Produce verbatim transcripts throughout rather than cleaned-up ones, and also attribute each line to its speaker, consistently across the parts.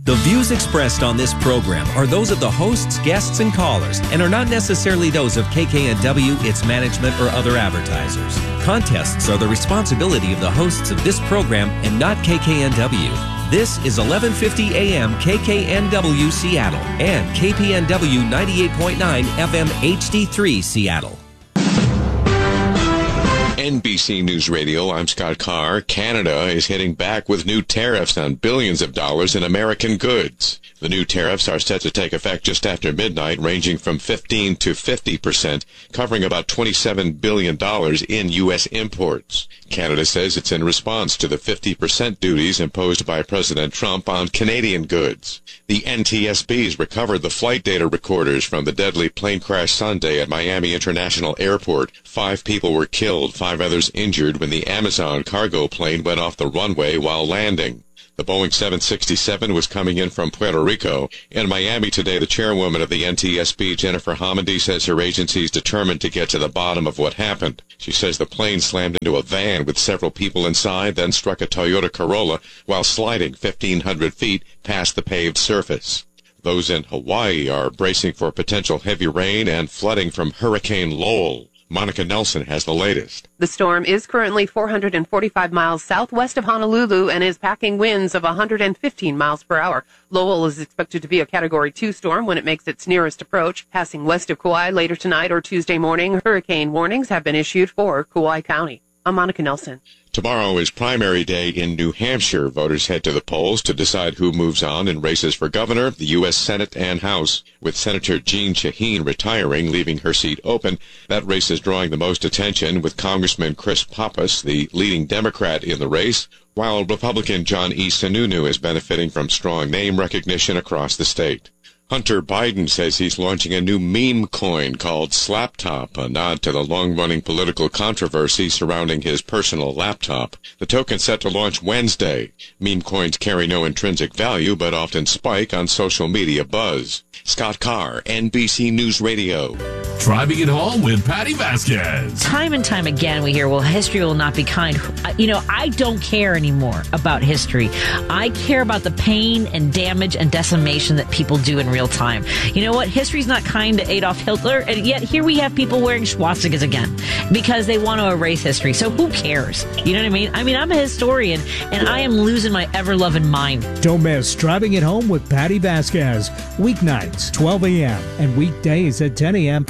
Speaker 1: The views expressed on this program are those of the hosts, guests, and callers, and are not necessarily those of K K N W, its management, or other advertisers. Contests are the responsibility of the hosts of this program and not K K N W. This is eleven fifty A M K K N W Seattle and K P N W ninety-eight point nine F M H D three Seattle.
Speaker 2: N B C News Radio, I'm Scott Carr. Canada is hitting back with new tariffs on billions of dollars in American goods. The new tariffs are set to take effect just after midnight, ranging from fifteen to fifty percent, covering about twenty-seven billion dollars in U S imports. Canada says it's in response to the fifty percent duties imposed by President Trump on Canadian goods. The N T S B's recovered the flight data recorders from the deadly plane crash Sunday at Miami International Airport. Five people were killed, five others injured when the Amazon cargo plane went off the runway while landing. The Boeing seven sixty-seven was coming in from Puerto Rico. In Miami today, the chairwoman of the N T S B, Jennifer Homendy, says her agency is determined to get to the bottom of what happened. She says the plane slammed into a van with several people inside, then struck a Toyota Corolla while sliding fifteen hundred feet past the paved surface. Those in Hawaii are bracing for potential heavy rain and flooding from Hurricane Lowell. Monica Nelson has the latest.
Speaker 3: The storm is currently four hundred forty-five miles southwest of Honolulu and is packing winds of one hundred fifteen miles per hour. Lowell is expected to be a Category two storm when it makes its nearest approach, passing west of Kauai later tonight or Tuesday morning. Hurricane warnings have been issued for Kauai County. I'm Monica Nelson.
Speaker 2: Tomorrow is primary day in New Hampshire. Voters head to the polls to decide who moves on in races for governor, the U S Senate, and House. With Senator Jeanne Shaheen retiring, leaving her seat open, that race is drawing the most attention, with Congressman Chris Pappas, the leading Democrat in the race, while Republican John E. Sununu is benefiting from strong name recognition across the state. Hunter Biden says he's launching a new meme coin called Slaptop, a nod to the long-running political controversy surrounding his personal laptop. The token's set to launch Wednesday. Meme coins carry no intrinsic value, but often spike on social media buzz. Scott Carr, N B C News Radio.
Speaker 4: Driving it home with Patty Vasquez.
Speaker 5: Time and time again we hear, well, history will not be kind. You know, I don't care anymore about history. I care about the pain and damage and decimation that people do in real time. You know what? History's not kind to Adolf Hitler, and yet here we have people wearing swastikas again because they want to erase history. So who cares? You know what I mean? I mean, I'm a historian, and I am losing my ever-loving mind.
Speaker 6: Don't miss Driving It Home with Patty Vasquez. Weeknights, twelve a.m. and weekdays at ten a.m.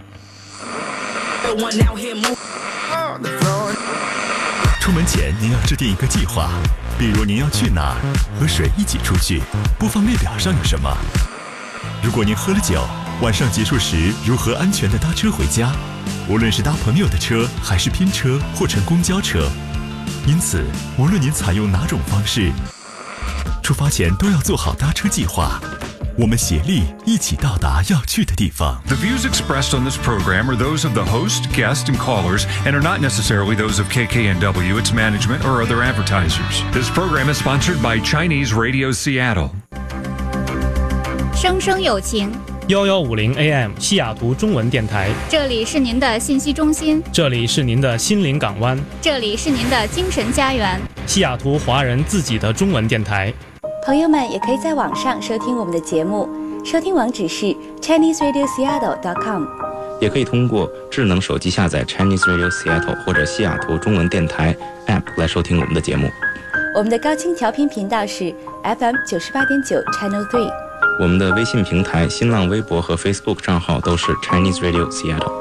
Speaker 7: 出门前您要制定一个计划，比如您要去哪儿，和谁一起出去，播放列表上有什么。如果您喝了酒，晚上结束时如何安全地搭车回家，无论是搭朋友的车还是拼车或乘公交车。因此，无论您采用哪种方式，出发前都要做好搭车计划。我们协力一起到达要去的地方。
Speaker 8: The views expressed on this program are those of the host, guests, and callers, and are not necessarily those of K K N W, its management, or other advertisers. This program is sponsored by Chinese Radio Seattle.
Speaker 9: 生生有情
Speaker 10: 一一五零 A M 西雅图中文电台，
Speaker 9: 这里是您的信息中心，
Speaker 10: 这里是您的心灵港湾，
Speaker 9: 这里是您的精神家园，
Speaker 10: 西雅图华人自己的中文电台。
Speaker 11: 朋友们也可以在网上收听我们的节目，收听网址是 Chinese Radio Seattle dot com，
Speaker 12: 也可以通过智能手机下载 Chinese Radio Seattle 或者西雅图中文电台 App 来收听我们的节目。
Speaker 11: 我们的高清调频频道是 F M 九十八点九 Channel three。
Speaker 12: 我们的微信平台、新浪微博和 Facebook 账号都是 Chinese Radio Seattle。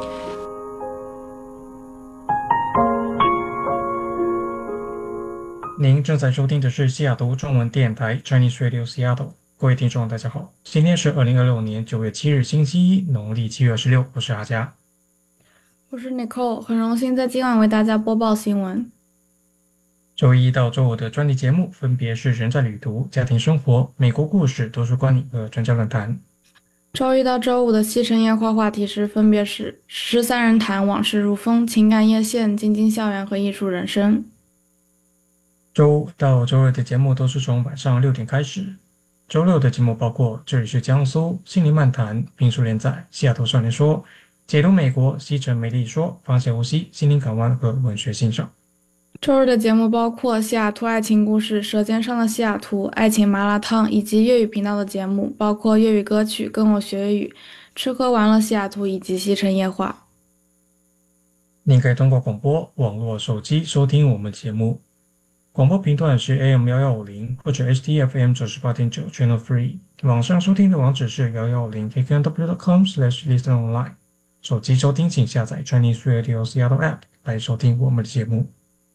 Speaker 13: 您正在收听的是西雅图中文电台 Chinese Radio Seattle。各位听众大家好，今天是二零二六年九月七日星期一，农历七月二十六，我是阿佳。
Speaker 14: 我是 Nicole， 很荣幸在今晚为大家播报新闻。
Speaker 13: 周一到周五的专题节目分别是人在旅途、家庭生活、美国故事、图书馆和专家论坛。
Speaker 14: 周一到周五的西城夜话话题是分别是十三人谈往事如风、情感夜线、晶晶校园和艺术人生。
Speaker 13: 周五到周日的节目都是从晚上六点开始。周六的节目包括这里是江苏、心灵漫谈、评书连载、西雅图少年说、解读美国、西城美丽说、发现呼吸、心灵港湾和文学欣赏。
Speaker 14: 周日的节目包括西雅图爱情故事、舌尖上的西雅图、爱情麻辣烫以及粤语频道的节目，包括粤语歌曲、跟我学粤语、吃喝玩乐西雅图以及西城夜话。
Speaker 13: 您可以通过广播、网络、手机收听我们节目。广播频段是 A M 一一五零或者 H T F M 九十八点九 Channel Three， 网上收听的网址是一一五零 K K N W dot com slash listen online。手机收听请下载 Chinese Radio Seattle App 来收听我们的节目。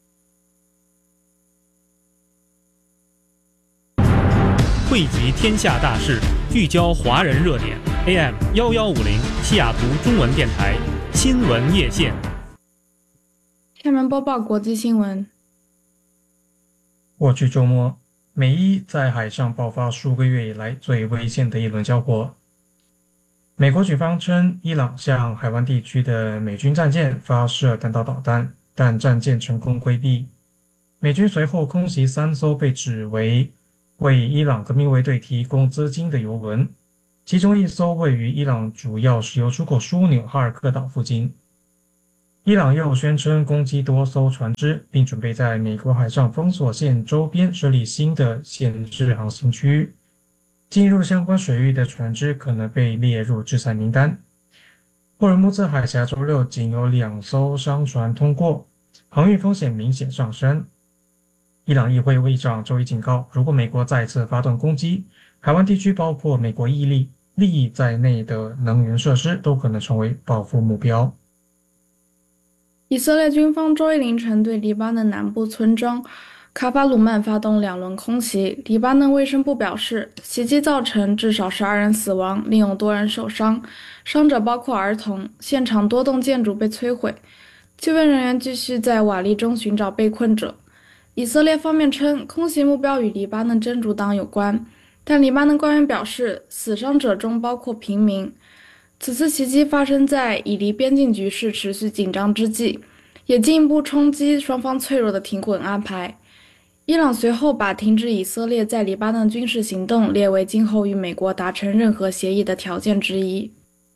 Speaker 10: 汇集天下大事，聚焦华人热点。A M 一一五零西雅图中文电台新闻夜线。
Speaker 14: 下面播报国际新闻。
Speaker 13: 过去周末，美伊在海上爆发数个月以来最危险的一轮交火。美国军方称，伊朗向海湾地区的美军战舰发射弹道导弹，但战舰成功规避。美军随后空袭三艘被指为为伊朗革命卫队提供资金的油轮，其中一艘位于伊朗主要石油出口枢纽哈尔克岛附近。伊朗又宣称攻击多艘船只，并准备在美国海上封锁线周边设立新的限制航行区域，进入相关水域的船只可能被列入制裁名单。霍尔木兹海峡周六仅有两艘商船通过，航运风险明显上升。伊朗议会议长周一警告，如果美国再次发动攻击，海湾地区包括美国毅力利益在内的能源设施都可能成为报复目标。
Speaker 14: 以色列军方周一凌晨对黎巴嫩南部村庄卡巴鲁曼发动两轮空袭。黎巴嫩卫生部表示，袭击造成至少十二人死亡，另有多人受伤，伤者包括儿童。现场多栋建筑被摧毁，救援人员继续在瓦砾中寻找被困者。以色列方面称，空袭目标与黎巴嫩真主党有关，但黎巴嫩官员表示，死伤者中包括平民。此次袭击发生在以黎边境局势持续紧张之际，也进一步冲击双方脆弱的停火安排。伊朗随后把停止以色列在黎巴嫩军事行动列为今后与美国达成任何协议的条件之一。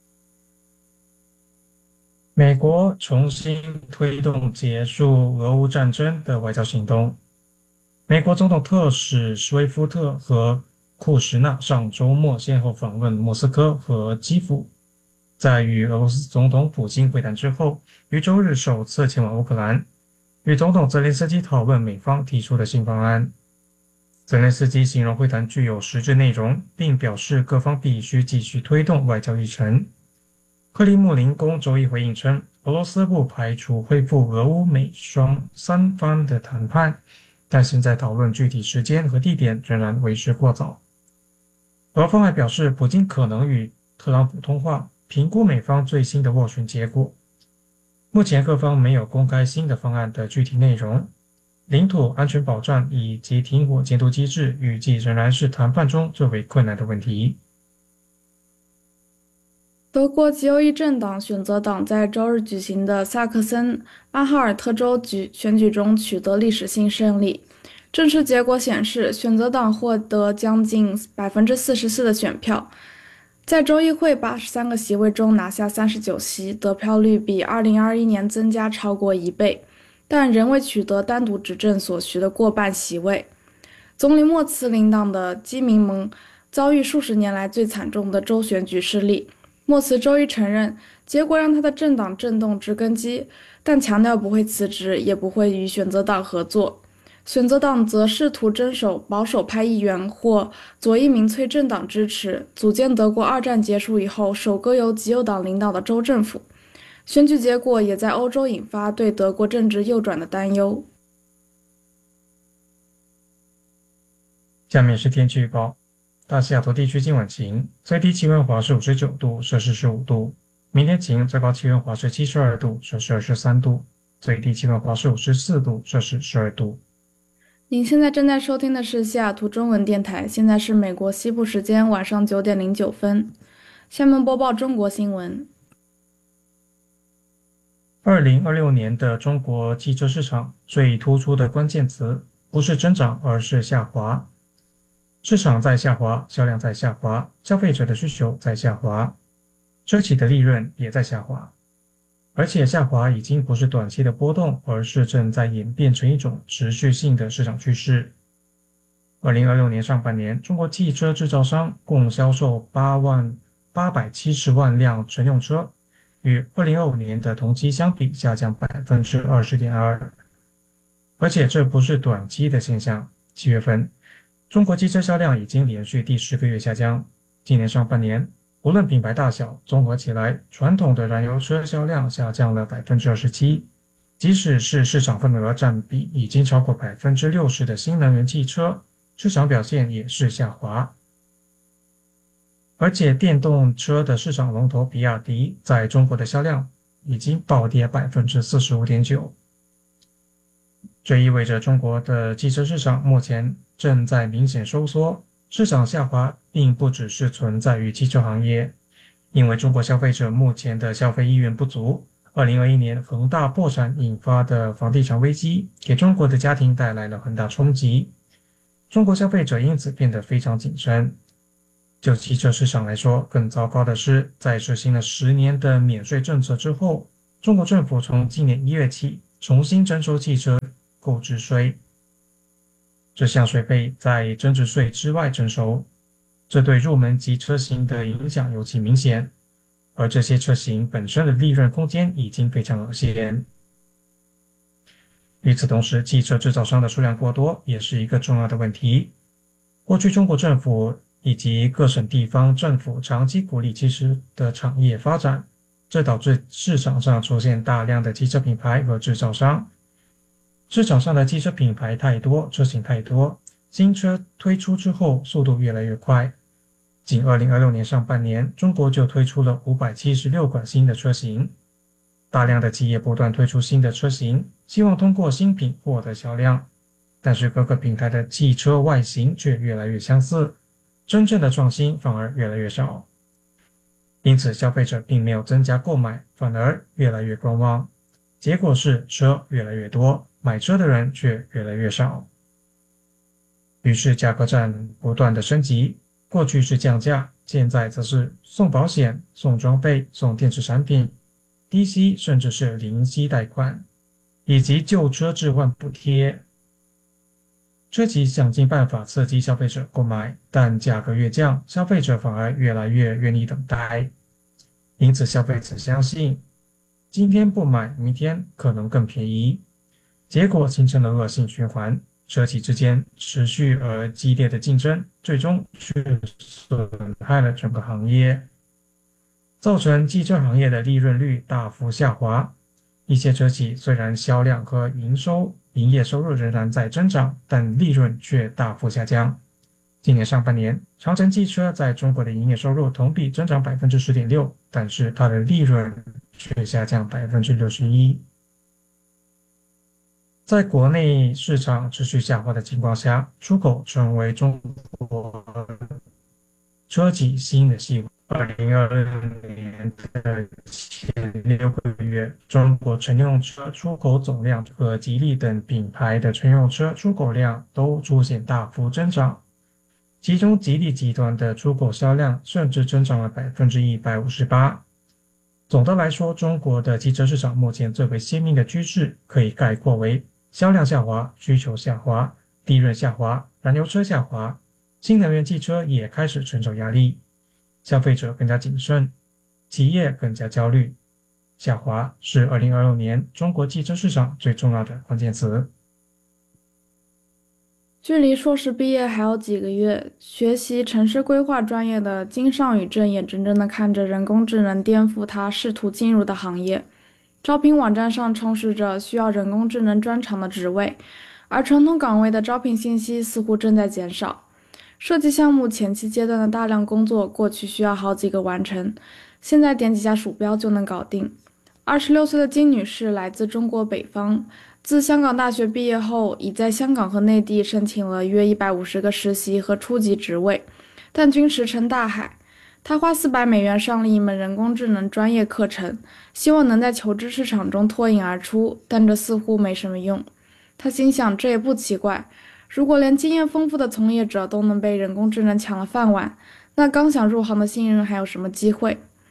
Speaker 13: 美国重新推动结束俄乌战争的外交行动。美国总统特使施威夫特和库什纳上周末先后访问莫斯科和基辅，在与俄罗斯总统普京会谈之后，于周日首次前往乌克兰，与总统泽连斯基讨论美方提出的新方案。泽连斯基形容会谈具有实质内容，并表示各方必须继续推动外交议程。克里姆林宫周一回应称，俄罗斯不排除恢复俄乌美双三方的谈判，但现在讨论具体时间和地点仍然为时过早。俄方还表示，普京可能与特朗普通话，评估美方最新的斡旋结果。目前各方没有公开新的方案的具体内容。领土安全保障以及停火监督机制预计仍然是谈判中最为困难的问题。
Speaker 14: 德国极右翼政党选择党在周日举行的萨克森安哈尔特州举选举中取得历史性胜利。正式结果显示，选择党获得将近 百分之四十四 的选票，在州议会八十三个席位中拿下三十九席，得票率比二零二一年增加超过一倍，但仍未取得单独执政所需的过半席位。总理莫茨领导的基民盟遭遇数十年来最惨重的州选举失利。莫茨周一承认，结果让他的政党震动至根基，但强调不会辞职，也不会与选择党合作。选择党则试图争守保守派议员或左翼民粹政党支持，组建德国二战结束以后首个由极右党领导的州政府。选举结果也在欧洲引发对德国政治右转的担忧。
Speaker 13: 下面是天气预报。大西雅图地区今晚晴，最低气温华氏五十九度，摄氏十五度。明天晴，最高气温华氏七十二度，摄氏二十三度。最低气温华氏五十四度，摄氏十二度。
Speaker 14: 您现在正在收听的是西雅图中文电台，现在是美国西部时间晚上九点零九分。下面播报中国新闻。
Speaker 13: 二零二六年的中国汽车市场最突出的关键词不是增长，而是下滑。市场在下滑，销量在下滑，消费者的需求在下滑，车企的利润也在下滑。 而且下滑已经不是短期的波动，而是正在演变成一种持续性的市场趋势。二零二六年上半年，中国汽车制造商共销售八万八百七十万辆乘用车，与二零二五年的同期相比下降百分之二十点二。而且这不是短期的现象。七月份，中国汽车销量已经连续第十个月下降。今年上半年，无论品牌大小，综合起来，传统的燃油车销量下降了百分之二十七。即使是市场份额占比已经超过百分之六十的新能源汽车，市场表现也是下滑。而且电动车的市场龙头比亚迪在中国的销量已经暴跌百分之四十五点九。这意味着中国的汽车市场目前正在明显收缩，市场下滑并不只是存在于汽车行业，因为中国消费者目前的消费意愿不足。二零二一年恒大破产引发的房地产危机给中国的家庭带来了很大冲击，中国消费者因此变得非常谨慎。就汽车市场来说，更糟糕的是，在实行了十年的免税政策之后，中国政府从今年一月起重新征收汽车购置税。这项税费在增值税之外征收，这对入门级车型的影响尤其明显，而这些车型本身的利润空间已经非常有限。与此同时，汽车制造商的数量过多也是一个重要的问题。过去中国政府以及各省地方政府长期鼓励汽车的产业发展，这导致市场上出现大量的汽车品牌和制造商。市场上的汽车品牌太多，车型太多，新车推出之后速度越来越快。仅二零二六年上半年，中国就推出了五百七十六款新的车型。大量的企业不断推出新的车型，希望通过新品获得销量，但是各个品牌的汽车外形却越来越相似，真正的创新反而越来越少。因此消费者并没有增加购买，反而越来越观望。结果是车越来越多，买车的人却越来越少。于是价格战不断的升级，过去是降价，现在则是送保险、送装备、送电子产品，低息甚至是零息贷款，以及旧车置换补贴。车企想尽办法刺激消费者购买，但价格越降，消费者反而越来越愿意等待。因此消费者相信，今天不买，明天可能更便宜。结果形成了恶性循环，车企之间持续而激烈的竞争，最终却损害了整个行业，造成汽车行业的利润率大幅下滑。一些车企虽然销量和营收、营业收入仍然在增长，但利润却大幅下降。今年上半年，长城汽车在中国的营业收入同比增长 百分之十点六， 但是它的利润却下降 百分之六十一。在国内市场持续下滑的情况下，出口成为中国车企新的希望。二零二六年的前六个月，中国乘用车出口总量和吉利等品牌的乘用车出口量都出现大幅增长，其中吉利集团的出口销量甚至增长了 百分之一百五十八。总的来说，中国的汽车市场目前最为鲜明的趋势可以概括为销量下滑、需求下滑、利润下滑、燃油车下滑，新能源汽车也开始承受压力。消费者更加谨慎，企业更加焦虑。下滑是二零二六年中国汽车市场最重要的关键词。
Speaker 14: 距离硕士毕业还有几个月，学习城市规划专业的金尚宇正眼睁睁地看着人工智能颠覆他试图进入的行业。招聘网站上充斥着需要人工智能专长的职位，而传统岗位的招聘信息似乎正在减少。设计项目前期阶段的大量工作，过去需要好几个完成，现在点几下鼠标就能搞定。二十六岁的金女士来自中国北方，自香港大学毕业后，已在香港和内地申请了约一百五十个实习和初级职位，但均石沉大海。她花四百美元上了一门人工智能专业课程，希望能在求职市场中脱颖而出，但这似乎没什么用。她心想，这也不奇怪。如果连经验丰富的从业者都能被人工智能抢了饭碗，那刚想入行的新人还有什么机会？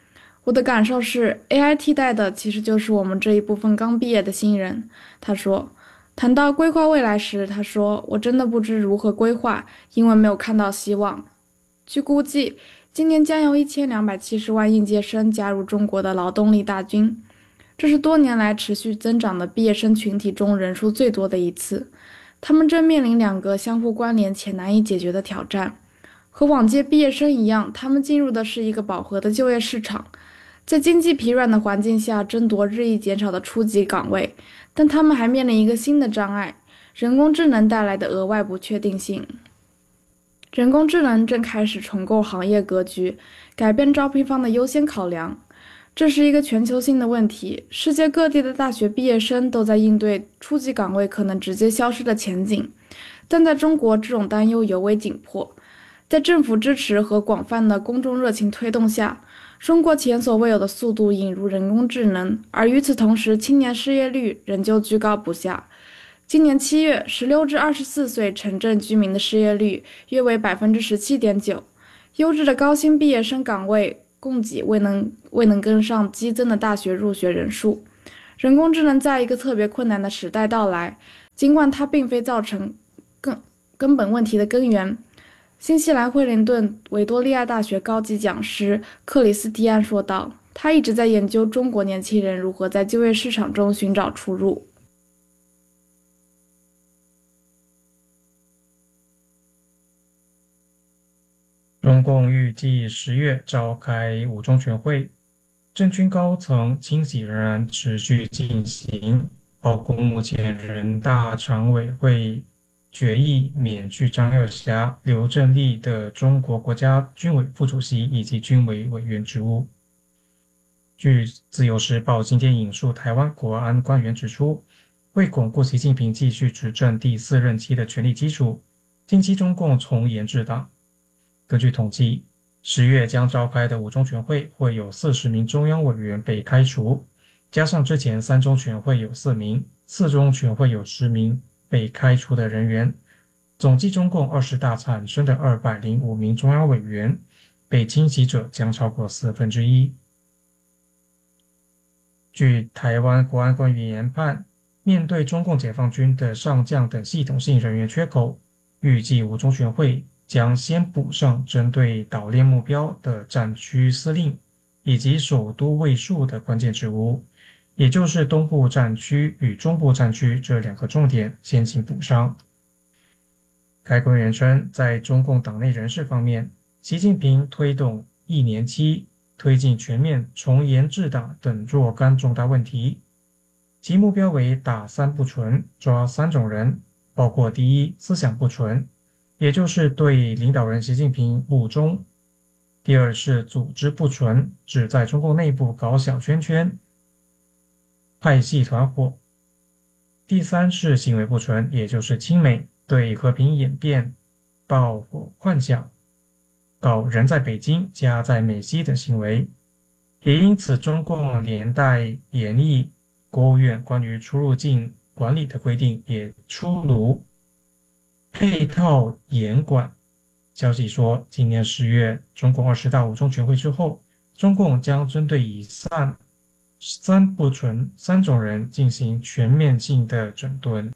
Speaker 14: 我的感受是 A I 替代的其实就是我们这一部分刚毕业的新人。他说，谈到规划未来时，他说，我真的不知如何规划，因为没有看到希望。据估计，今年将有一千两百七十万应届生加入中国的劳动力大军，这是多年来持续增长的毕业生群体中人数最多的一次。他们正面临两个相互关联且难以解决的挑战。和往届毕业生一样，他们进入的是一个饱和的就业市场，在经济疲软的环境下争夺日益减少的初级岗位，但他们还面临一个新的障碍：人工智能带来的额外不确定性。人工智能正开始重构行业格局，改变招聘方的优先考量。这是一个全球性的问题，世界各地的大学毕业生都在应对初级岗位可能直接消失的前景，但在中国，这种担忧尤为紧迫。在政府支持和广泛的公众热情推动下，中国前所未有的速度引入人工智能，而与此同时，青年失业率仍旧居高不下。今年七月，十六至二十四岁城镇居民的失业率约为 百分之十七点九， 优质的高薪毕业生岗位供给未能未能跟上激增的大学入学人数。人工智能在一个特别困难的时代到来，尽管它并非造成根根本问题的根源。新西兰惠灵顿维多利亚大学高级讲师克里斯蒂安说道，他一直在研究中国年轻人如何在就业市场中寻找出路。
Speaker 13: 中共预计十月召开五中全会，政军高层清洗仍然持续进行，包括目前人大常委会决议免去张又侠、刘振立的中国国家军委副主席以及军委委员职务。据自由时报今天引述台湾国安官员指出，为巩固习近平继续执政第四任期的权力基础，近期中共从严治党。根据统计，十月将召开的五中全会会有四十名中央委员被开除，加上之前三中全会有四名，四中全会有十名被开除的人员，总计中共二十大产生的二百零五名中央委员，被清洗者将超过四分之一。据台湾国安官员研判，面对中共解放军的上将等系统性人员缺口，预计五中全会将先补上针对岛链目标的战区司令以及首都卫戍的关键职务，也就是东部战区与中部战区这两个重点先行补上。该官员称，在中共党内人士方面，习近平推动一年期推进全面从严治党等若干重大问题，其目标为打三不纯，抓三种人，包括第一，思想不纯，也就是对领导人习近平不忠；第二是组织不纯，指在中共内部搞小圈圈、派系团伙；第三是行为不纯，也就是亲美，对和平演变抱幻想，搞人在北京家在美西等行为。也因此，中共连带研议国务院关于出入境管理的规定也出炉，配套严管。消息说，今年十月中共二十大五中全会之后，中共将针对以上三不纯三种人进行全面性的整顿。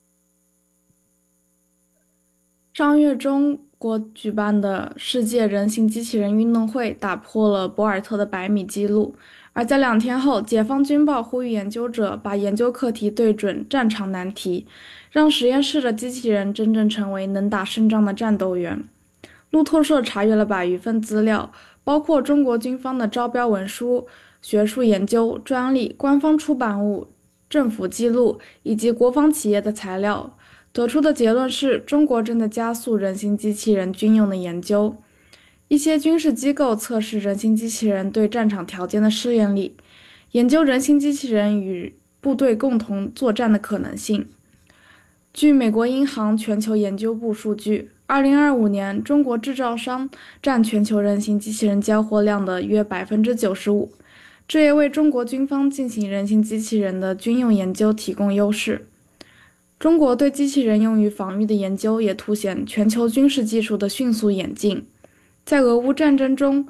Speaker 14: 上月中国举办的世界人形机器人运动会打破了博尔特的百米纪录，而在两天后，解放军报呼吁研究者把研究课题对准战场难题，让实验室的机器人真正成为能打胜仗的战斗员。路透社查阅了百余份资料，包括中国军方的招标文书、学术研究、专利、官方出版物、政府记录以及国防企业的材料，得出的结论是，中国正在加速人形机器人军用的研究。一些军事机构测试人形机器人对战场条件的适应力，研究人形机器人与部队共同作战的可能性。据美国银行全球研究部数据，二零二五年中国制造商占全球人形机器人交货量的约 百分之九十五， 这也为中国军方进行人形机器人的军用研究提供优势。中国对机器人用于防御的研究也凸显全球军事技术的迅速演进。在俄乌战争中，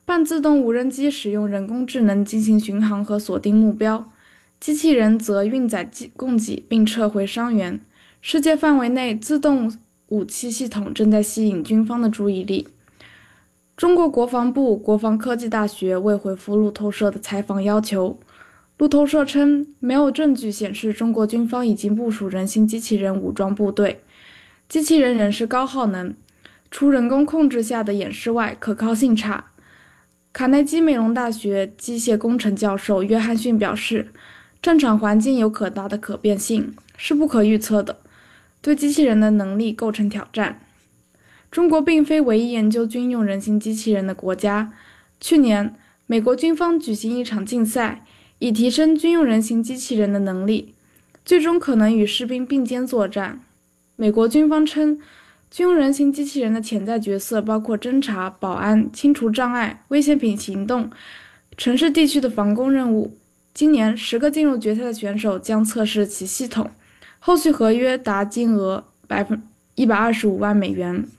Speaker 14: 半自动无人机使用人工智能进行巡航和锁定目标，机器人则运载供给并撤回伤员。世界范围内，自动武器系统正在吸引军方的注意力。中国国防部国防科技大学未回复路透社的采访要求。路透社称，没有证据显示中国军方已经部署人形机器人武装部队，机器人仍是高耗能，除人工控制下的演示外，可靠性差。卡内基梅隆大学机械工程教授约翰逊表示，战场环境有可大的可变性，是不可预测的，对机器人的能力构成挑战。中国并非唯一研究军用人形机器人的国家。去年，美国军方举行一场竞赛，以提升军用人形机器人的能力，最终可能与士兵并肩作战。美国军方称，军用人形机器人的潜在角色包括侦察、保安、清除障碍、危险品行动、城市地区的防攻任务。今年，十个进入决赛的选手将测试其系统，后续合约达金额一百二十五万美元。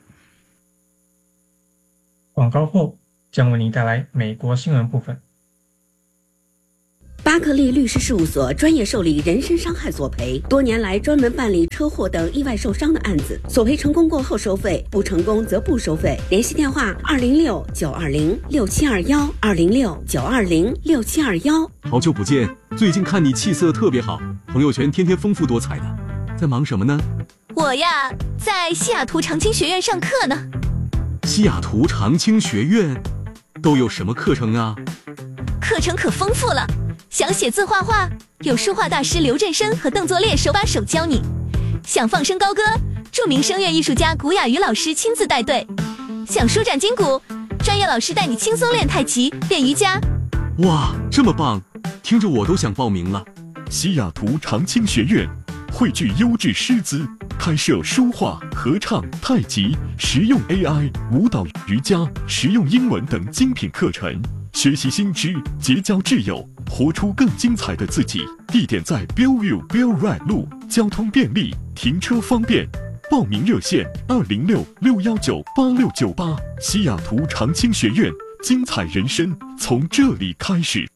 Speaker 13: 广告后将为您带来美国新闻部分。
Speaker 15: 巴克利律师事务所专业受理人身伤害索赔，多年来专门办理车祸等意外受伤的案子，索赔成功过后收费，不成功则不收费。联系电话：二零六九二零六七二幺，二零六九二零六七二幺。
Speaker 16: 好久不见，最近看你气色特别好，朋友圈天天丰富多彩的，在忙什么呢？
Speaker 17: 我呀，在西雅图长青学院上课呢。
Speaker 16: 西雅图长青学院都有什么课程啊？
Speaker 17: 课程可丰富了。想写字画画，有书画大师刘振生和邓作烈手把手教你；想放声高歌，著名声乐艺术家古雅瑜老师亲自带队；想舒展筋骨，专业老师带你轻松练太极、练瑜伽。
Speaker 16: 哇，这么棒，听着我都想报名了。
Speaker 7: 西雅图长青学院汇聚优质师资，开设书画、合唱、太极、实用 A I、舞蹈、瑜伽、实用英文等精品课程，学习新知，结交挚友，活出更精彩的自己。地点在 Bellevue Bell Ride 路，交通便利，停车方便。报名热线：二零六六幺九八六九八。西雅图长青学院，精彩人生从这里开始。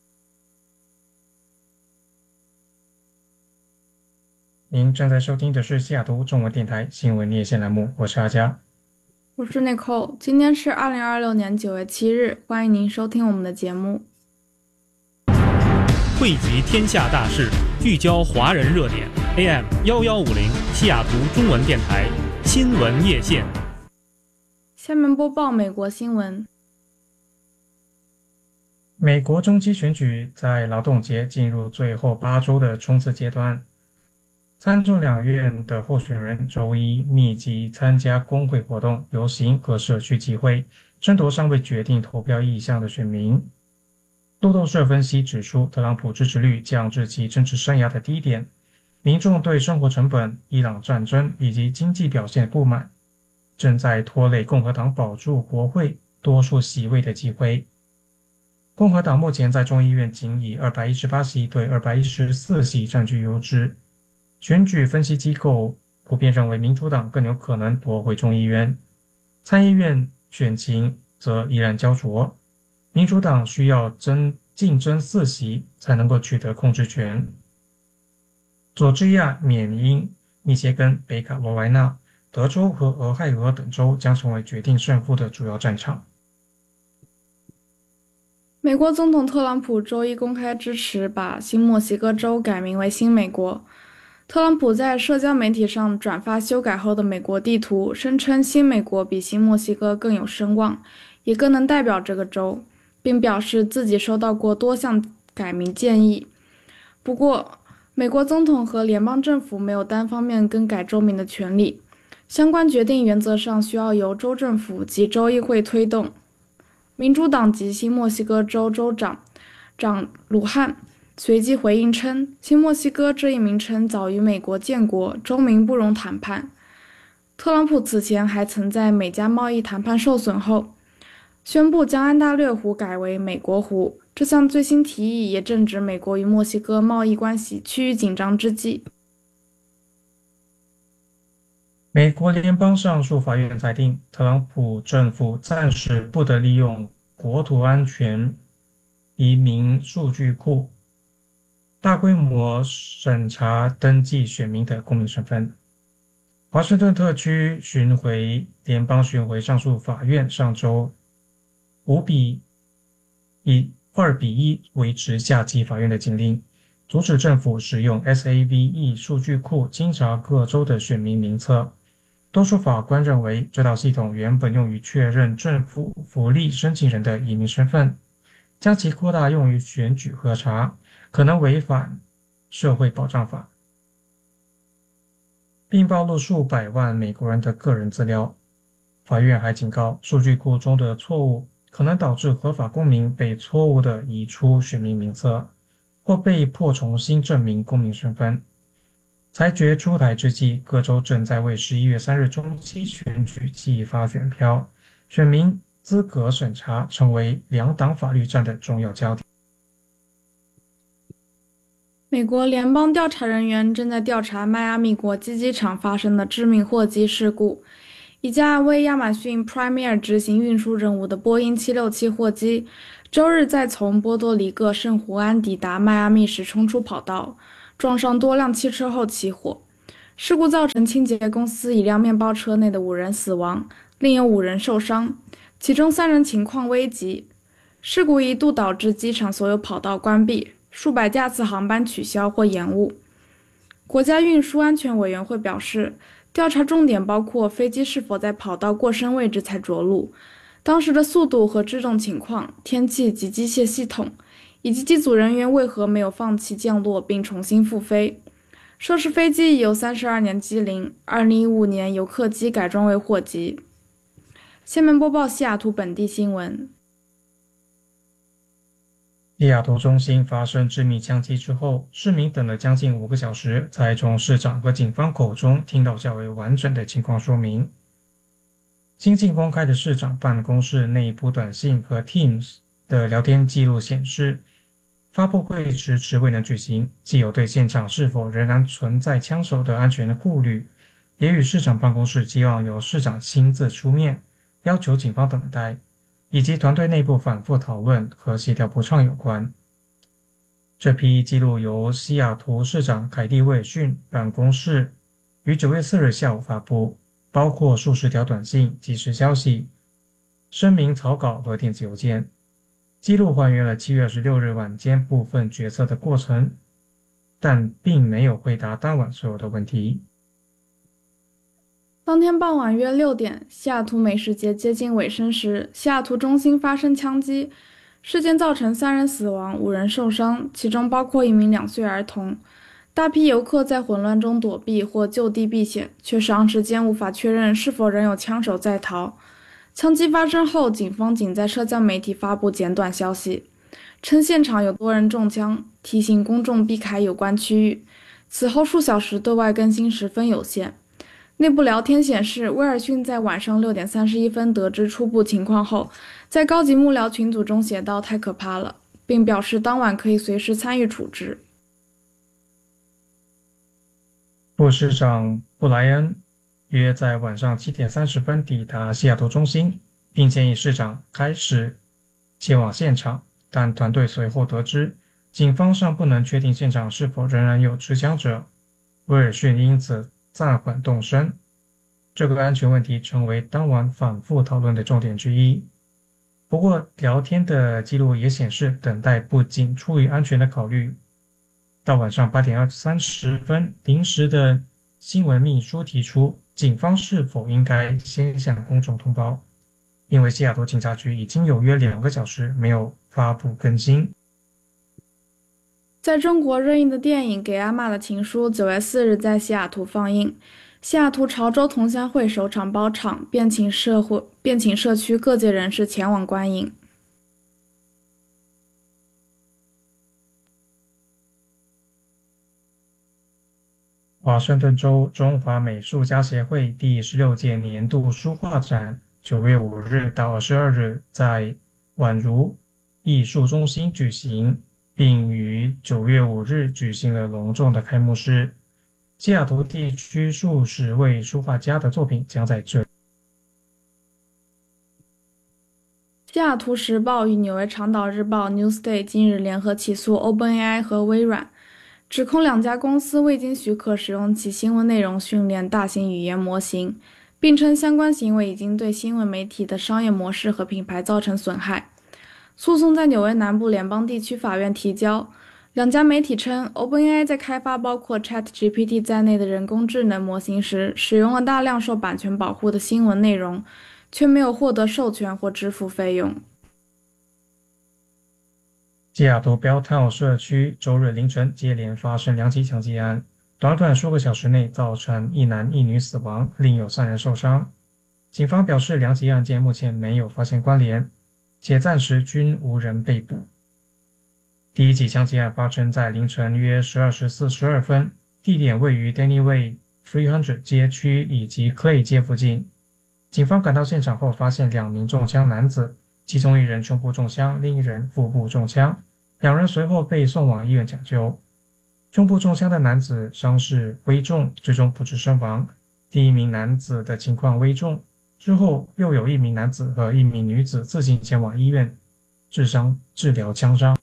Speaker 13: 您正在收听的是西雅图中文电台新闻连线栏目，我是阿佳，
Speaker 14: 我是 Nicole。今天是二零二六年九月七日，欢迎您收听我们的节目。
Speaker 10: 汇集天下大事，聚焦华人热点。A M 一一五零西雅图中文电台新闻夜线。
Speaker 14: 下面播报美国新闻。
Speaker 13: 美国中期选举在劳动节进入最后八周的冲刺阶段。参众两院的候选人周一密集参加工会活动、游行和社区集会，争夺尚未决定投票意向的选民。路透社分析指出，特朗普支持率降至其政治生涯的低点，民众对生活成本、伊朗战争以及经济表现不满，正在拖累共和党保住国会多数席位的机会。共和党目前在众议院仅以二百一十八席对二百一十四席占据优势。选举分析机构普遍认为民主党更有可能夺回众议院，参议院选情则依然焦灼，民主党需要争竞争四席才能够取得控制权。佐治亚、缅因、密歇根、北卡罗来纳、德州和俄亥俄等州将成为决定胜负的主要战场。
Speaker 14: 美国总统特朗普周一公开支持把新墨西哥州改名为新美国。特朗普在社交媒体上转发修改后的美国地图，声称新美国比新墨西哥更有声望，也更能代表这个州，并表示自己收到过多项改名建议。不过，美国总统和联邦政府没有单方面更改州名的权利，相关决定原则上需要由州政府及州议会推动。民主党籍新墨西哥州州长长鲁汉随即回应称，新墨西哥这一名称早于美国建国，州名不容谈判。特朗普此前还曾在美加贸易谈判受损后，宣布将安大略湖改为美国湖。这项最新提议也正值美国与墨西哥贸易关系趋于紧张之际。
Speaker 13: 美国联邦上诉法院裁定，特朗普政府暂时不得利用国土安全移民数据库，大规模审查登记选民的公民身份。华盛顿特区巡回联邦巡回上诉法院上周五比以二比一维持下级法院的禁令，阻止政府使用 S A V E 数据库清查各州的选民名册。多数法官认为，这套系统原本用于确认政府福利申请人的移民身份，将其扩大用于选举核查，可能违反社会保障法，并暴露数百万美国人的个人资料。法院还警告，数据库中的错误可能导致合法公民被错误地移出选民名册，或被迫重新证明公民身份。裁决出台之际，各州正在为十一月三日中期选举寄发选票，选民资格审查成为两党法律战的重要焦点。
Speaker 14: 美国联邦调查人员正在调查迈阿密国际机场发生的致命货机事故。一架为亚马逊 Prime Air 执行运输任务的波音七六七货机，周日在从波多黎各圣胡安抵达迈阿密时冲出跑道，撞上多辆汽车后起火。事故造成清洁公司一辆面包车内的五人死亡，另有五人受伤，其中三人情况危急。事故一度导致机场所有跑道关闭，数百架次航班取消或延误。国家运输安全委员会表示，调查重点包括飞机是否在跑道过深位置才着陆，当时的速度和制动情况、天气及机械系统，以及机组人员为何没有放弃降落并重新复飞。涉事飞机已有三十二年机龄，二零一五年由客机改装为货机。下面播报西雅图本地新闻。
Speaker 13: 西雅图中心发生致命枪击之后，市民等了将近五个小时，才从市长和警方口中听到较为完整的情况说明。新近公开的市长办公室内部短信和 Teams 的聊天记录显示，发布会迟迟未能举行，既有对现场是否仍然存在枪手的安全的顾虑，也与市长办公室希望由市长亲自出面，要求警方等待，以及团队内部反复讨论和协调不畅有关。这批记录由西雅图市长凯蒂·威尔逊办公室于九月四日下午发布，包括数十条短信、即时消息、声明草稿和电子邮件。记录还原了七月二十六日晚间部分决策的过程，但并没有回答当晚所有的问题。
Speaker 14: 当天傍晚约六点，西雅图美食节接近尾声时，西雅图中心发生枪击，事件造成三人死亡、五人受伤，其中包括一名两岁儿童。大批游客在混乱中躲避或就地避险，却长时间无法确认是否仍有枪手在逃。枪击发生后，警方仅在社交媒体发布简短消息，称现场有多人中枪，提醒公众避开有关区域。此后数小时对外更新十分有限。内部聊天显示，威尔逊在晚上六点三十一分得知初步情况后，在高级幕僚群组中写道：“太可怕了”，并表示当晚可以随时参与处置。
Speaker 13: 副市长布莱恩约在晚上七点三十分抵达西雅图中心，并建议市长开始前往现场，但团队随后得知，警方尚不能确定现场是否仍然有持枪者。威尔逊因此暂缓动身。这个安全问题成为当晚反复讨论的重点之一。不过，聊天的记录也显示，等待不仅出于安全的考虑。到晚上八点三十分，临时的新闻秘书提出，警方是否应该先向公众通报，因为西雅图警察局已经有约两个小时没有发布更新。
Speaker 14: 在中国热映的电影《给阿嬷的情书》九月四日在西雅图放映，西雅图潮州同乡会首场包场，便请社会便请社区各界人士前往观影。
Speaker 13: 华盛顿州中华美术家协会第十六届年度书画展九月五日到二十二日在宛如艺术中心举行，并于九月五日举行了隆重的开幕式。西雅图地区数十位书画家的作品将在这里。
Speaker 14: 西雅图时报与纽约长岛日报 Newsday 近日联合起诉 OpenAI 和微软，指控两家公司未经许可使用其新闻内容训练大型语言模型，并称相关行为已经对新闻媒体的商业模式和品牌造成损害。诉讼在纽约南部联邦地区法院提交。两家媒体称 OpenAI 在开发包括 ChatGPT 在内的人工智能模型时，使用了大量受版权保护的新闻内容，却没有获得授权或支付费用。
Speaker 13: 西雅图 Belltown 社区周日凌晨接连发生两起枪击案，短短数个小时内造成一男一女死亡，另有三人受伤。警方表示，两起案件目前没有发现关联，且暂时均无人被捕。第一起枪击案发生在凌晨约十二时四十二分，地点位于 Danny Way三百街区以及 Clay 街附近。警方赶到现场后，发现两名中枪男子，其中一人胸部中枪，另一人腹部中枪，两人随后被送往医院抢救。胸部中枪的男子伤势危重，最终不治身亡。第一名男子的情况危重，之后又有一名男子和一名女子自行前往医院治伤治疗枪伤。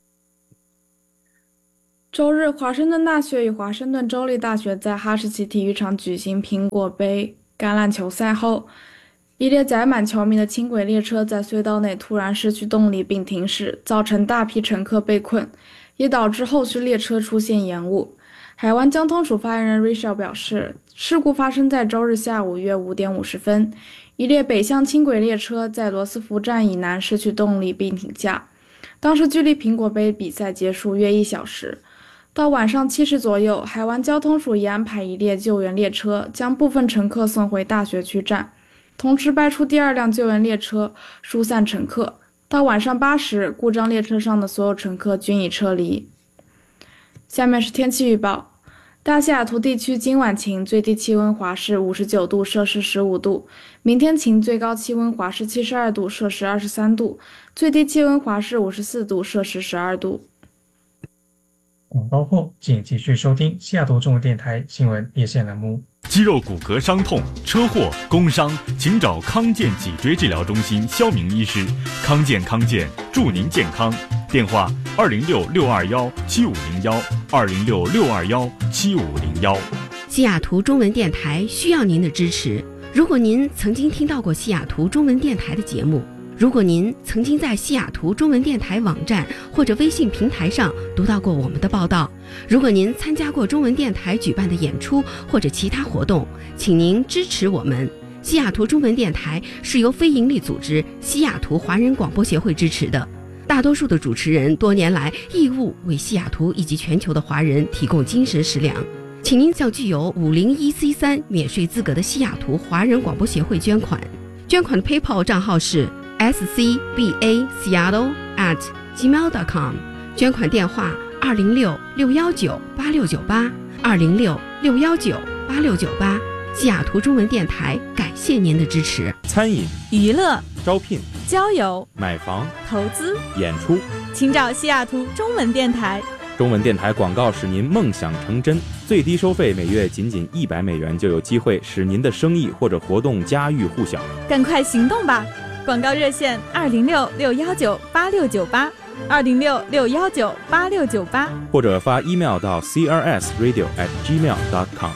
Speaker 14: 周日，华盛顿大学与华盛顿州立大学在哈士奇体育场举行苹果杯橄榄球赛后，一列载满球迷的轻轨列车在隧道内突然失去动力并停驶，造成大批乘客被困，也导致后续列车出现延误。海湾交通署发言人 Richard 表示，事故发生在周日下午约五点五十分，一列北向轻轨列车在罗斯福站以南失去动力并停下，当时距离苹果杯比赛结束约一小时。到晚上七时左右，海湾交通署已安排一列救援列车将部分乘客送回大学区站，同时派出第二辆救援列车疏散乘客。到晚上八时，故障列车上的所有乘客均已撤离。下面是天气预报。大西雅图地区今晚晴，最低气温华氏五十九度，摄氏十五度；明天晴，最高气温华氏七十二度，摄氏二十三度，最低气温华氏五十四度，摄氏十二度。
Speaker 13: 广告后，请继续收听西雅图中文电台新闻夜线栏目。
Speaker 7: 肌肉骨骼伤痛、车祸、工伤，请找康健脊椎治疗中心肖明医师。康健康健，祝您健康。电话：二零六六二幺七五零幺，二零六六二幺七五零幺。
Speaker 15: 西雅图中文电台需要您的支持。如果您曾经听到过西雅图中文电台的节目，如果您曾经在西雅图中文电台网站或者微信平台上读到过我们的报道，如果您参加过中文电台举办的演出或者其他活动，请您支持我们。西雅图中文电台是由非营利组织西雅图华人广播协会支持的，大多数的主持人多年来义务为西雅图以及全球的华人提供精神食粮。请您向具有五零一 C 三 免税资格的西雅图华人广播协会捐款，捐款的 PayPal 账号是S C B A Seattle at gmail dot com， 捐款电话二零六六幺九八六九八，二零六六幺九八六九八。西雅图中文电台感谢您的支持。
Speaker 12: 餐饮、
Speaker 17: 娱乐、
Speaker 12: 招聘、
Speaker 17: 交友、
Speaker 12: 买房、
Speaker 17: 投资、
Speaker 12: 演出，
Speaker 17: 请找西雅图中文电台。
Speaker 12: 中文电台广告使您梦想成真，最低收费每月仅仅一百美元，就有机会使您的生意或者活动家喻户晓。
Speaker 17: 赶快行动吧！广告热线二零六六幺九八六九八，二零六六幺九八六九八，
Speaker 12: 或者发 email 到 c r s radio at gmail dot com。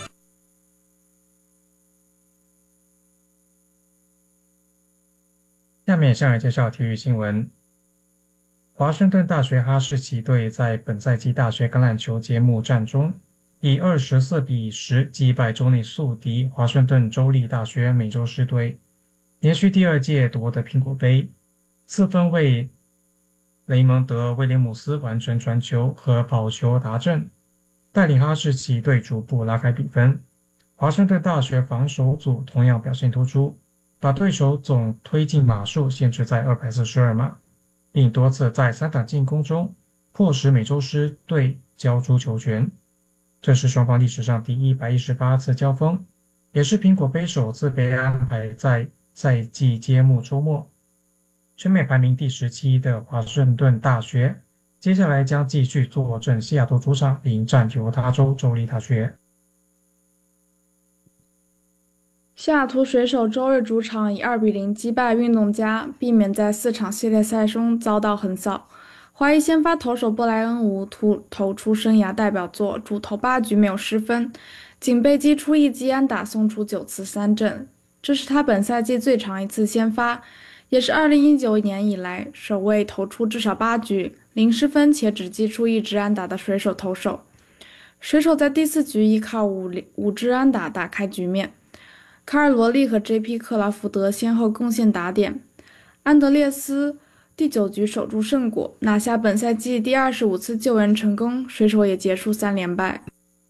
Speaker 13: 下面向来介绍体育新闻。华盛顿大学哈士奇队在本赛季大学橄榄球节目战中，以二十四比十击败州内宿敌华盛顿州立大学美洲狮队，连续第二届夺得苹果杯，四分为雷蒙德·威廉姆斯完成传球和跑球达阵，带领哈士奇队逐步拉开比分。华盛顿大学防守组同样表现突出，把对手总推进码数限制在二百四十二码，并多次在三档进攻中迫使美洲狮队交出球权。这是双方历史上第一百一十八次交锋，也是苹果杯首次被安排在赛季揭幕周末。全美排名第十七的华盛顿大学接下来将继续坐镇西雅图主场迎战犹他州州立大学。
Speaker 14: 西雅图水手周日主场以二比零击败运动家，避免在四场系列赛中遭到横扫。华裔先发投手布莱恩·吴突投出生涯代表作，主投八局没有失分，仅被击出一击安打，送出九次三振，这是他本赛季最长一次先发，也是二零一九年以来首位投出至少八局零失分且只击出一支安打的水手投手。水手在第四局依靠五五支安打打开局面，卡尔罗利和 J P 克劳福德先后贡献打点，安德烈斯第九局守住胜果，拿下本赛季第二十五次救援成功，水手也结束三连败。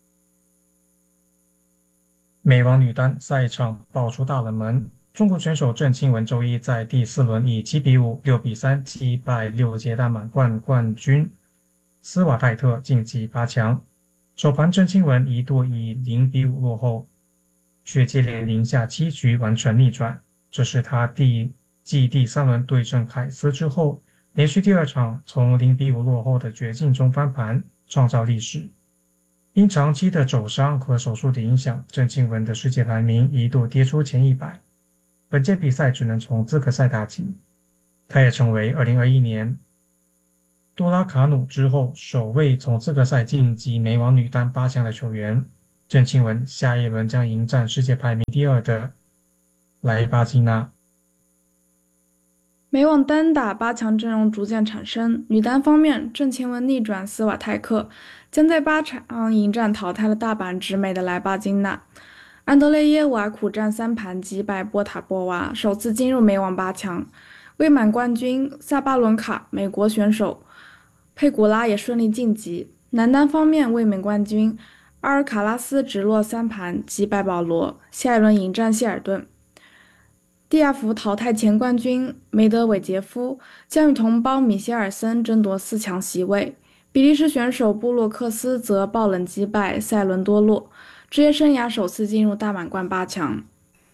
Speaker 13: 美网女单赛场爆出大冷门，中国选手郑钦文周一在第四轮以七比五、六比三击败六届大满贯冠军斯瓦泰特晋级八强。首盘郑钦文一度以零比五落后，却接连赢下七局完成逆转，这是他第继第三轮对阵凯斯之后，连续第二场从零比五落后的绝境中翻盘，创造历史。因长期的肘伤和手术的影响，郑钦文的世界排名一度跌出前一百，本届比赛只能从资格赛打起。他也成为二零二一年多拉卡努之后首位从资格赛晋级美网女单八强的球员。郑钦文下一轮将迎战世界排名第二的莱巴金娜。
Speaker 14: 美网单打八强阵容逐渐产生，女单方面，郑钦文逆转斯瓦泰克，将在八场迎战淘汰了大阪直美的莱巴金娜。安德烈耶娃苦战三盘击败波塔波娃，首次进入美网八强。卫冕冠军萨巴伦卡、美国选手佩古拉也顺利晋级。男单方面，卫冕冠军阿尔卡拉斯直落三盘击败保罗，下一轮迎战谢尔顿。蒂亚福淘汰前冠军梅德韦杰夫，将与同胞米歇尔森争夺四强席位。比利时选手布洛克斯则爆冷击败塞伦多洛，职业生涯首次进入大满贯八强。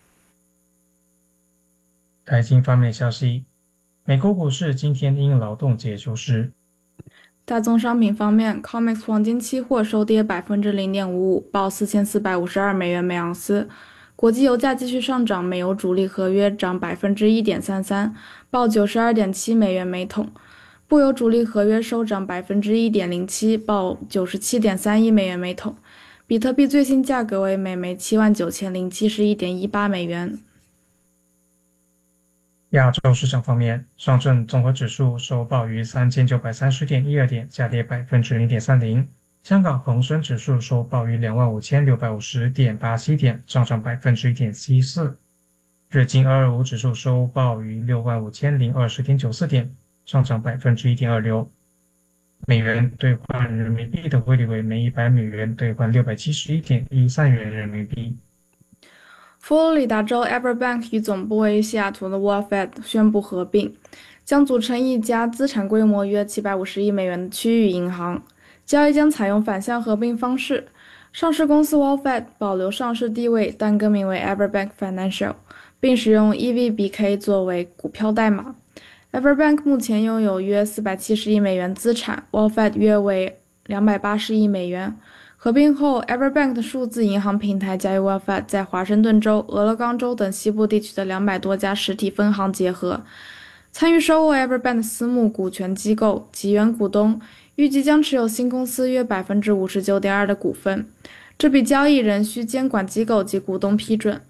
Speaker 13: 财经方面消息，美国股市今天因劳动节休市。
Speaker 14: 大宗商品方面 ，C O M E X 黄金期货收跌百分之零点五五，报四千四百五十二美元每盎司。国际油价继续上涨，美油主力合约涨百分之一点三三，报九十二点七美元每桶；布油主力合约收涨百分之一点零七，报九十七点三一美元每桶。比特币最新价格为每枚七万九千零七十一点一八美元。
Speaker 13: 亚洲市场方面，上证综合指数收报于三千九百三十点一二点，下跌百分之零点三零。香港恒生指数收报于两万五千六百五十点八七点，上涨百分之一点七四。日经二二五指数收报于六万五千零二十点九四点，上涨百分之一点二六。美元兑换人民币的汇率为每一百美元兑换六百七十一点一三元人民币。
Speaker 14: 佛罗里达州 Everbank 与总部位于西雅图的 WorldFed 宣布合并，将组成一家资产规模约七百五十亿美元的区域银行。交易将采用反向合并方式，上市公司 WorldFed 保留上市地位，但更名为 Everbank Financial， 并使用 E V B K 作为股票代码。Everbank 目前拥有约四百七十亿美元资产 ，WorldFed 约为两百八十亿美元。合并后 ，Everbank 的数字银行平台将与 WorldFed 在华盛顿州、俄勒冈州等西部地区的两百多家实体分行结合。参与收购 Everbank 的私募股权机构及原股东预计将持有新公司约 百分之五十九点二 的股份，这笔交易仍需监管机构及股东批准。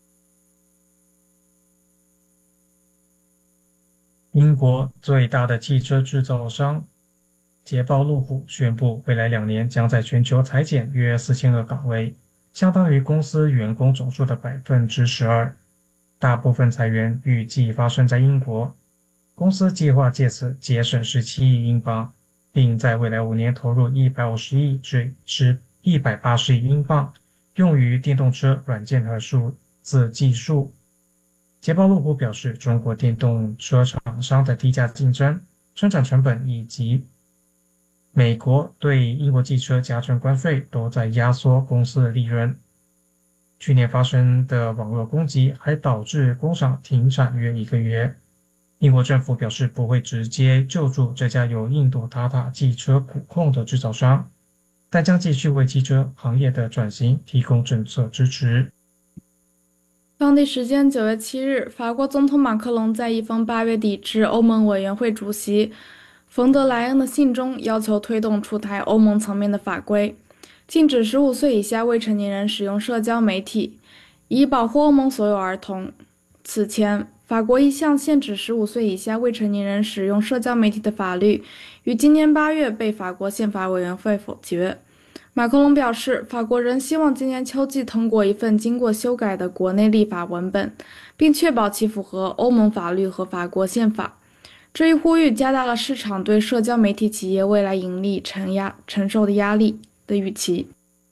Speaker 13: 英国最大的汽车制造商捷豹路虎宣布，未来两年将在全球裁减约四千个岗位，相当于公司员工总数的百分之十二。大部分裁员预计发生在英国，公司计划借此节省十七亿英镑。并在未来五年投入一百五十亿至一百八十亿英镑，用于电动车软件和数字技术。捷豹路虎表示，中国电动车厂商的低价竞争、生产成本以及美国对英国汽车加征关税都在压缩公司的利润。去年发生的网络攻击还导致工厂停产约一个月。英国政府表示不会直接救助这家由印度塔塔汽车股控的制造商，但将继续为汽车行业的转型提供政策支持。
Speaker 14: 当地时间九月七日，法国总统马克龙在一封八月底致欧盟委员会主席冯德莱恩的信中，要求推动出台欧盟层面的法规，禁止十五岁以下未成年人使用社交媒体，以保护欧盟所有儿童。此前，法国一项限制十五岁以下未成年人使用社交媒体的法律，于今年八月被法国宪法委员会否决。马克龙表示，法国人希望今年秋季通过一份经过修改的国内立法文本，并确保其符合欧盟法律和法国宪法。这一呼吁加大了市场对社交媒体企业未来盈利承压承受的压力的预期。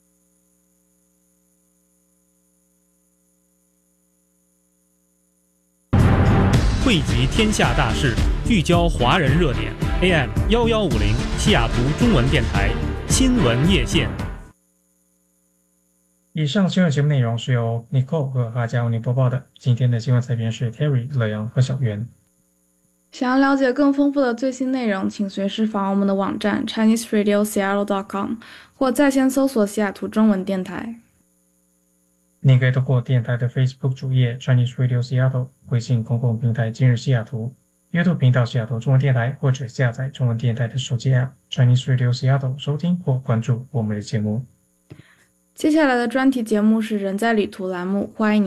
Speaker 10: 汇集天下大事，聚焦华人热点。A M 一一五零西雅图中文电台新闻夜线。
Speaker 13: 以上新闻节目内容是由 Nicole 和阿佳为您播报的。今天的新闻采编是 Terry、乐阳和小袁。
Speaker 14: 想要了解更丰富的最新内容，请随时访问我们的网站 Chinese Radio Seattle dot com 或在线搜索西雅图中文电台。
Speaker 13: 您可以通过电台的 Facebook 主页 Chinese Radio Seattle、微信公共平台今日西雅图、YouTube 频道西雅图中文电台，或者下载中文电台的手机 App Chinese Radio Seattle 收听或关注我们的节目。
Speaker 14: 接下来的专题节目是人在旅途栏目，欢迎您